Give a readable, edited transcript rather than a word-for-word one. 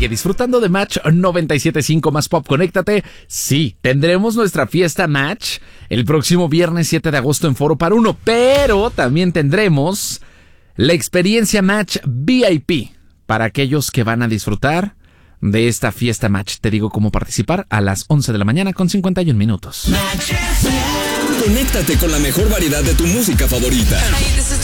Sigue disfrutando de Match 97.5 más Pop. Conéctate. Sí, tendremos nuestra fiesta Match el próximo viernes 7 de agosto en Foro Par 1, pero también tendremos la experiencia Match VIP para aquellos que van a disfrutar de esta fiesta Match. Te digo cómo participar a las 11 de la mañana con 51 minutos. Conéctate con la mejor variedad de tu música favorita. Hey, this is